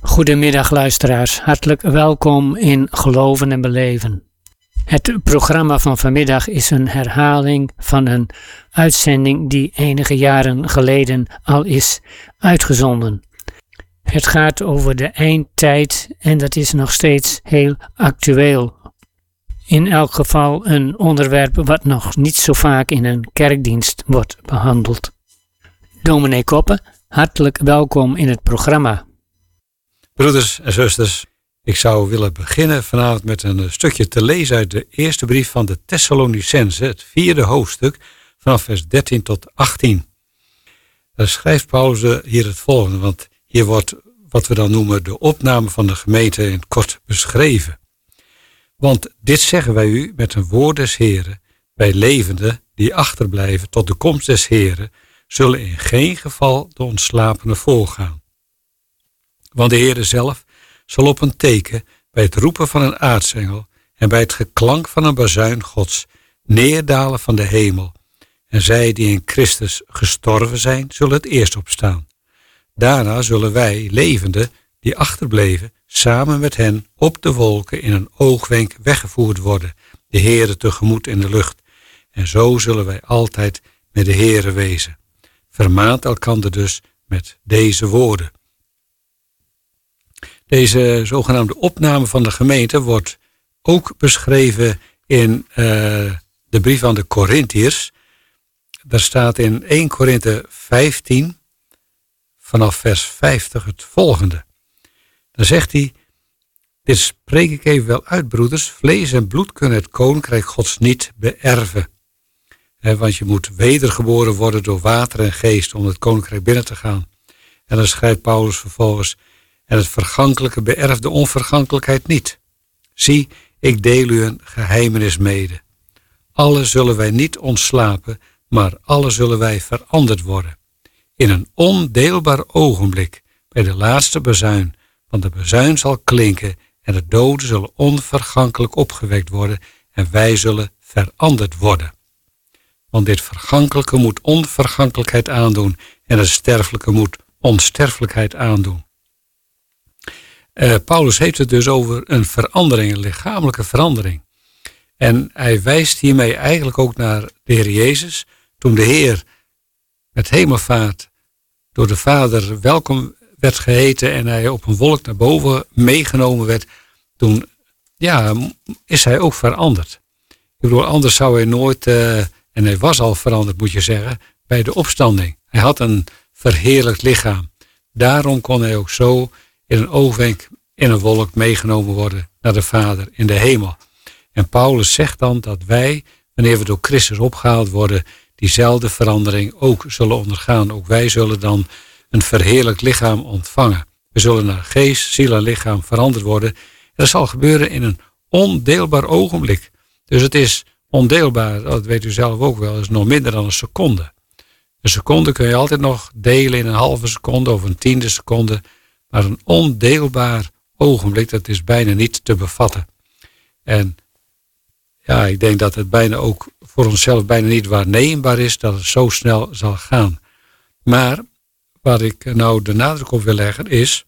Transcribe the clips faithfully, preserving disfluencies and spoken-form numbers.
Goedemiddag luisteraars, hartelijk welkom in Geloven en Beleven. Het programma van vanmiddag is een herhaling van een uitzending die enige jaren geleden al is uitgezonden. Het gaat over de eindtijd en dat is nog steeds heel actueel. In elk geval een onderwerp wat nog niet zo vaak in een kerkdienst wordt behandeld. Dominee Koppen, hartelijk welkom in het programma. Broeders en zusters, ik zou willen beginnen vanavond met een stukje te lezen uit de eerste brief van de Thessalonicenzen, het vierde hoofdstuk, vanaf vers dertien tot achttien. Daar schrijft Paulus hier het volgende, want hier wordt wat we dan noemen de opname van de gemeente in het kort beschreven. Want dit zeggen wij u met een woord des Heren, wij levenden die achterblijven tot de komst des Heren, zullen in geen geval de ontslapenen voorgaan. Want de Heere zelf zal op een teken bij het roepen van een aartsengel en bij het geklank van een bazuin Gods neerdalen van de hemel. En zij die in Christus gestorven zijn, zullen het eerst opstaan. Daarna zullen wij, levenden, die achterbleven, samen met hen op de wolken in een oogwenk weggevoerd worden, de Heere tegemoet in de lucht. En zo zullen wij altijd met de Heere wezen. Vermaant elkander dus met deze woorden. Deze zogenaamde opname van de gemeente wordt ook beschreven in uh, de brief aan de Korintiërs. Daar staat in eerste Korinthe vijftien, vanaf vers vijftig het volgende. Dan zegt hij, dit spreek ik even wel uit, broeders, vlees en bloed kunnen het koninkrijk Gods niet beërven. He, want je moet wedergeboren worden door water en geest om het koninkrijk binnen te gaan. En dan schrijft Paulus vervolgens, en het vergankelijke beërft de onvergankelijkheid niet. Zie, ik deel u een geheimenis mede. Alle zullen wij niet ontslapen, maar alle zullen wij veranderd worden. In een ondeelbaar ogenblik, bij de laatste bazuin, want de bazuin zal klinken en de doden zullen onvergankelijk opgewekt worden en wij zullen veranderd worden. Want dit vergankelijke moet onvergankelijkheid aandoen en het sterfelijke moet onsterfelijkheid aandoen. Uh, Paulus heeft het dus over een verandering, een lichamelijke verandering. En hij wijst hiermee eigenlijk ook naar de Heer Jezus. Toen de Heer met hemelvaart door de Vader welkom werd geheten en hij op een wolk naar boven meegenomen werd, toen ja, is hij ook veranderd. Ik bedoel, anders zou hij nooit, uh, en hij was al veranderd moet je zeggen, bij de opstanding. Hij had een verheerlijkt lichaam. Daarom kon hij ook zo in een oogwenk in een wolk meegenomen worden naar de Vader in de hemel. En Paulus zegt dan dat wij, wanneer we door Christus opgehaald worden, diezelfde verandering ook zullen ondergaan. Ook wij zullen dan een verheerlijkt lichaam ontvangen. We zullen naar geest, ziel en lichaam veranderd worden. En dat zal gebeuren in een ondeelbaar ogenblik. Dus het is ondeelbaar, dat weet u zelf ook wel, is nog minder dan een seconde. Een seconde kun je altijd nog delen in een halve seconde of een tiende seconde. Maar een ondeelbaar ogenblik, dat is bijna niet te bevatten. En ja, ik denk dat het bijna ook voor onszelf bijna niet waarneembaar is dat het zo snel zal gaan. Maar waar ik nou de nadruk op wil leggen is,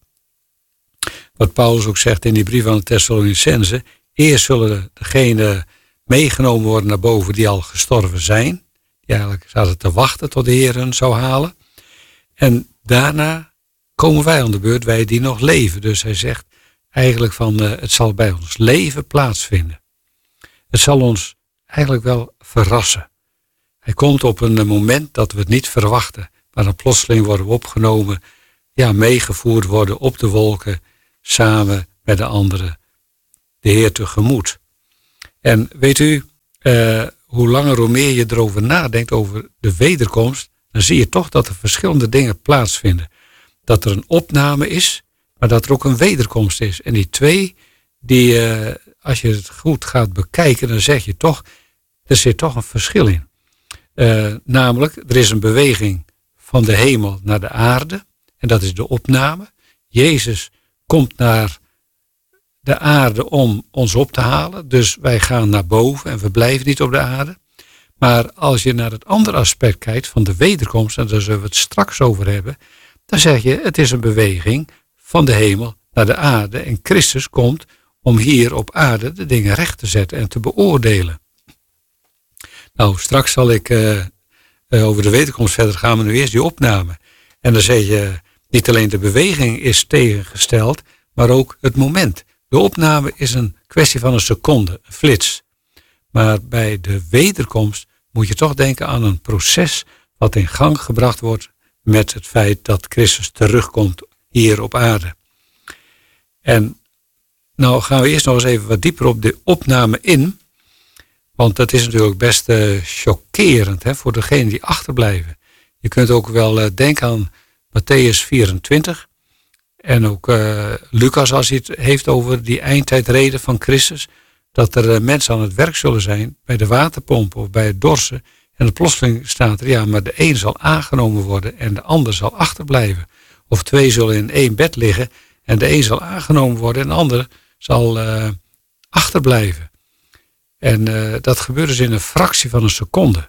wat Paulus ook zegt in die brief aan de Thessalonicenzen, eerst zullen degenen meegenomen worden naar boven die al gestorven zijn. Die eigenlijk zaten te wachten tot de Heer hen zou halen. En daarna komen wij aan de beurt, wij die nog leven. Dus hij zegt eigenlijk van uh, het zal bij ons leven plaatsvinden. Het zal ons eigenlijk wel verrassen. Hij komt op een moment dat we het niet verwachten. Maar dan plotseling worden we opgenomen, ja, meegevoerd worden op de wolken, samen met de anderen, de Heer tegemoet. En weet u, uh, hoe langer hoe meer je erover nadenkt, over de wederkomst, dan zie je toch dat er verschillende dingen plaatsvinden. Dat er een opname is, maar dat er ook een wederkomst is. En die twee, die, uh, als je het goed gaat bekijken, dan zeg je toch, er zit toch een verschil in. Uh, namelijk, er is een beweging van de hemel naar de aarde. En dat is de opname. Jezus komt naar de aarde om ons op te halen. Dus wij gaan naar boven en we blijven niet op de aarde. Maar als je naar het andere aspect kijkt van de wederkomst, en daar zullen we het straks over hebben, dan zeg je, het is een beweging van de hemel naar de aarde en Christus komt om hier op aarde de dingen recht te zetten en te beoordelen. Nou, straks zal ik uh, uh, over de wederkomst verder gaan, maar nu eerst die opname. En dan zeg je, niet alleen de beweging is tegengesteld, maar ook het moment. De opname is een kwestie van een seconde, een flits. Maar bij de wederkomst moet je toch denken aan een proces wat in gang gebracht wordt met het feit dat Christus terugkomt hier op aarde. En nou gaan we eerst nog eens even wat dieper op de opname in. Want dat is natuurlijk best uh, chockerend hè, voor degenen die achterblijven. Je kunt ook wel uh, denken aan Matthäus vierentwintig. En ook uh, Lucas als hij het heeft over die eindtijdreden van Christus. Dat er uh, mensen aan het werk zullen zijn bij de waterpomp of bij het dorsen. En de plotseling staat er, ja, maar de een zal aangenomen worden en de ander zal achterblijven. Of twee zullen in één bed liggen en de een zal aangenomen worden en de ander zal uh, achterblijven. En uh, dat gebeurt dus in een fractie van een seconde.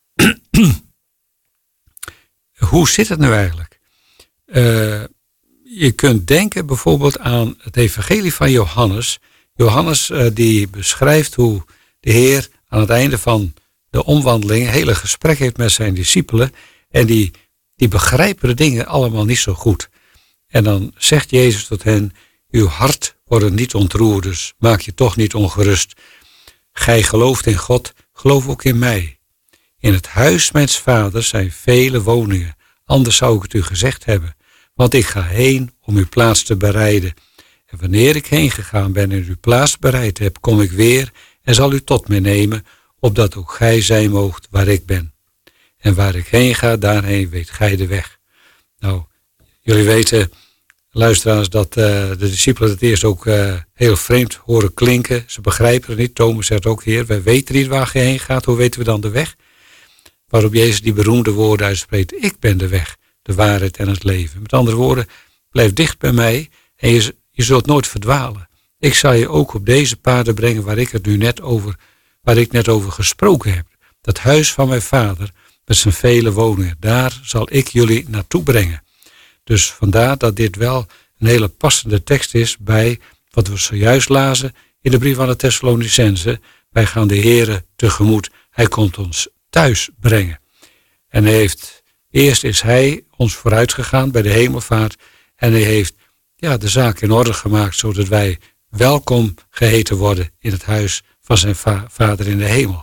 Hoe zit het nu eigenlijk? Uh, je kunt denken bijvoorbeeld aan het evangelie van Johannes. Johannes uh, die beschrijft hoe de Heer aan het einde van de omwandeling een hele gesprek heeft met zijn discipelen. En die, die begrijpen de dingen allemaal niet zo goed. En dan zegt Jezus tot hen, uw hart wordt niet ontroerd, dus maak je toch niet ongerust. Gij gelooft in God, geloof ook in mij. In het huis mijns vaders zijn vele woningen, anders zou ik het u gezegd hebben. Want ik ga heen om uw plaats te bereiden. En wanneer ik heen gegaan ben en uw plaats bereid heb, kom ik weer en zal u tot mij nemen, opdat ook gij zijn moogt waar ik ben. En waar ik heen ga, daarheen weet gij de weg. Nou, jullie weten, luisteraars, dat uh, de discipelen het eerst ook uh, heel vreemd horen klinken. Ze begrijpen het niet. Thomas zegt ook, Heer, wij weten niet waar gij heen gaat. Hoe weten we dan de weg? Waarop Jezus die beroemde woorden uitspreekt. Ik ben de weg, de waarheid en het leven. Met andere woorden, blijf dicht bij mij en je, je zult nooit verdwalen. Ik zal je ook op deze paden brengen waar ik het nu net over, waar ik net over gesproken heb. Dat huis van mijn vader met zijn vele woningen. Daar zal ik jullie naartoe brengen. Dus vandaar dat dit wel een hele passende tekst is bij wat we zojuist lazen in de brief aan de Thessalonicenzen. Wij gaan de Heere tegemoet. Hij komt ons thuis brengen. En hij heeft, eerst is hij ons vooruit gegaan bij de hemelvaart. En hij heeft ja, de zaak in orde gemaakt zodat wij welkom geheten worden in het huis van zijn va- vader in de hemel.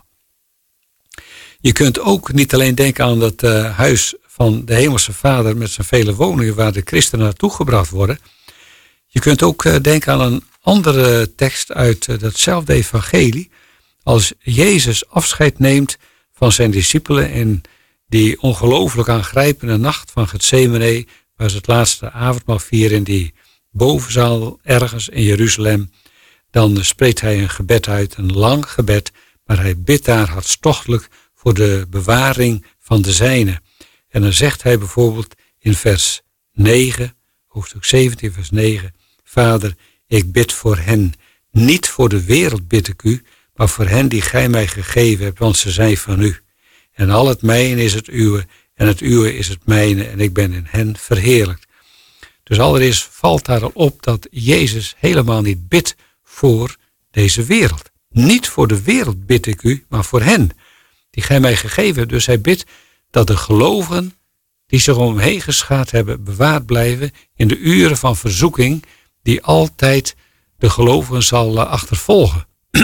Je kunt ook niet alleen denken aan dat uh, huis van de hemelse vader met zijn vele woningen waar de christenen naartoe gebracht worden. Je kunt ook uh, denken aan een andere tekst uit uh, datzelfde evangelie. Als Jezus afscheid neemt van zijn discipelen in die ongelooflijk aangrijpende nacht van Getsemane, waar ze het laatste avondmaal vieren in die bovenzaal ergens in Jeruzalem, dan spreekt hij een gebed uit, een lang gebed, maar hij bidt daar hartstochtelijk voor de bewaring van de zijnen. En dan zegt hij bijvoorbeeld in vers negen, hoofdstuk zeventien, vers negen, Vader, ik bid voor hen, niet voor de wereld bid ik u, maar voor hen die gij mij gegeven hebt, want ze zijn van u. En al het mijne is het uwe, en het uwe is het mijne, en ik ben in hen verheerlijkt. Dus allereerst valt daar al op dat Jezus helemaal niet bidt voor deze wereld. Niet voor de wereld bid ik u, maar voor hen die gij mij gegeven hebt. Dus hij bidt dat de gelovigen die zich om hem heen geschaard hebben bewaard blijven in de uren van verzoeking die altijd de gelovigen zal achtervolgen.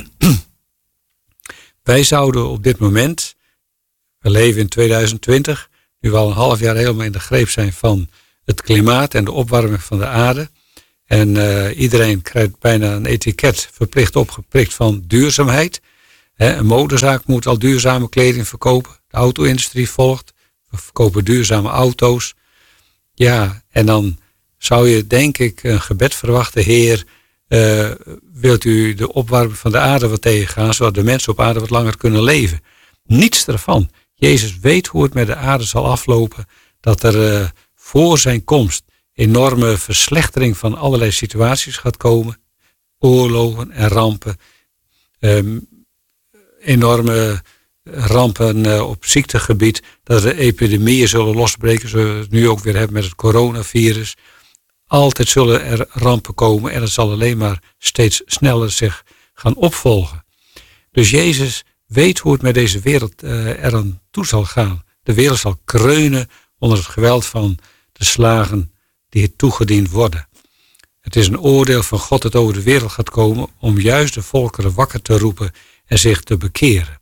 Wij zouden op dit moment, we leven in tweeduizend twintig, nu we al een half jaar helemaal in de greep zijn van het klimaat en de opwarming van de aarde. En uh, iedereen krijgt bijna een etiket verplicht opgeprikt van duurzaamheid. He, een modezaak moet al duurzame kleding verkopen. De auto-industrie volgt. We verkopen duurzame auto's. Ja, en dan zou je denk ik een gebed verwachten. Heer, uh, wilt u de opwarming van de aarde wat tegengaan, zodat de mensen op aarde wat langer kunnen leven? Niets ervan. Jezus weet hoe het met de aarde zal aflopen. Dat er uh, voor zijn komst enorme verslechtering van allerlei situaties gaat komen. Oorlogen en rampen. Um, enorme rampen uh, op ziektegebied. Dat er epidemieën zullen losbreken. Zoals we het nu ook weer hebben met het coronavirus. Altijd zullen er rampen komen en het zal alleen maar steeds sneller zich gaan opvolgen. Dus Jezus weet hoe het met deze wereld uh, eraan toe zal gaan. De wereld zal kreunen onder het geweld van de slagen die het toegediend worden. Het is een oordeel van God dat over de wereld gaat komen om juist de volkeren wakker te roepen en zich te bekeren.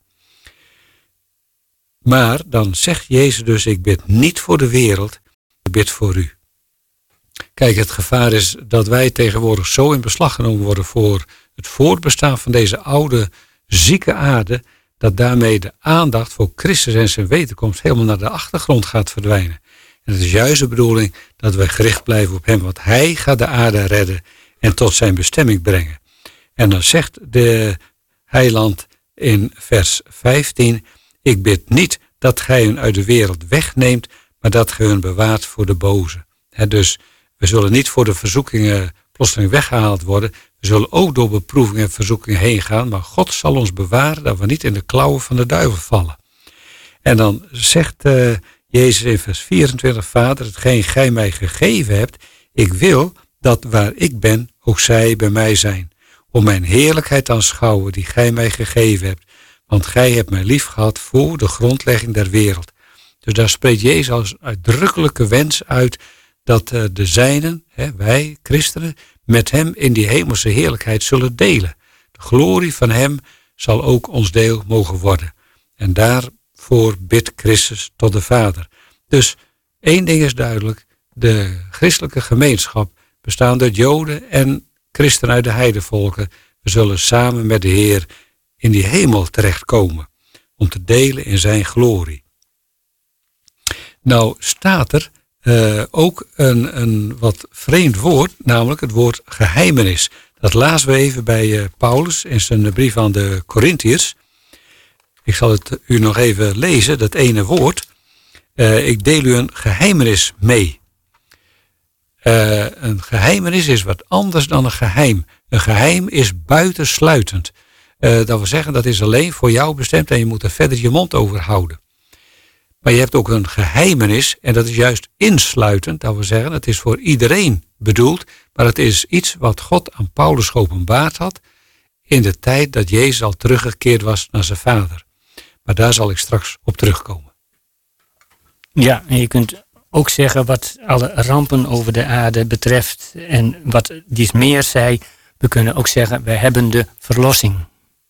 Maar dan zegt Jezus dus, ik bid niet voor de wereld, ik bid voor u. Kijk, het gevaar is dat wij tegenwoordig zo in beslag genomen worden voor het voortbestaan van deze oude, zieke aarde, dat daarmee de aandacht voor Christus en zijn wederkomst helemaal naar de achtergrond gaat verdwijnen. En het is juist de bedoeling dat wij gericht blijven op hem, want hij gaat de aarde redden en tot zijn bestemming brengen. En dan zegt de heiland in vers vijftien, ik bid niet dat gij hen uit de wereld wegneemt, maar dat gij hen bewaart voor de boze. He, dus we zullen niet voor de verzoekingen plotseling weggehaald worden. We zullen ook door beproevingen en verzoekingen heen gaan, maar God zal ons bewaren dat we niet in de klauwen van de duivel vallen. En dan zegt uh, Jezus in vers vierentwintig, Vader, hetgeen gij mij gegeven hebt, ik wil dat waar ik ben, ook zij bij mij zijn, om mijn heerlijkheid te aanschouwen die gij mij gegeven hebt, want gij hebt mij lief gehad voor de grondlegging der wereld. Dus daar spreekt Jezus als uitdrukkelijke wens uit dat uh, de zijnen, hè, wij christenen, met hem in die hemelse heerlijkheid zullen delen. De glorie van hem zal ook ons deel mogen worden. En daarvoor bidt Christus tot de Vader. Dus één ding is duidelijk, de christelijke gemeenschap bestaande uit Joden en christenen uit de heidevolken, we zullen samen met de Heer in die hemel terechtkomen om te delen in zijn glorie. Nou staat er uh, ook een, een wat vreemd woord, namelijk het woord geheimenis. Dat lazen we even bij uh, Paulus in zijn brief aan de Korintiërs. Ik zal het u nog even lezen, dat ene woord. Uh, ik deel u een geheimenis mee. Uh, een geheimenis is wat anders dan een geheim. Een geheim is buitensluitend. Uh, dat wil zeggen, dat is alleen voor jou bestemd en je moet er verder je mond over houden. Maar je hebt ook een geheimenis en dat is juist insluitend. Dat wil zeggen, het is voor iedereen bedoeld, maar het is iets wat God aan Paulus geopenbaard had in de tijd dat Jezus al teruggekeerd was naar zijn Vader. Maar daar zal ik straks op terugkomen. Ja, en je kunt ook zeggen wat alle rampen over de aarde betreft en wat Dies meer zei, we kunnen ook zeggen, we hebben de verlossing.